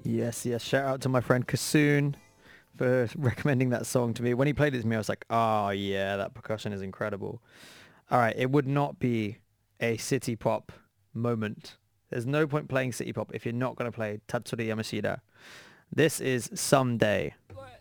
Yes, yes. Shout out to my friend Kasoon for recommending that song to me. When he played it to me, I was like, oh yeah, that percussion is incredible. All right, it would not be a city pop moment. There's no point playing city pop if you're not going to play Tatsuri Yamashita. This is Someday.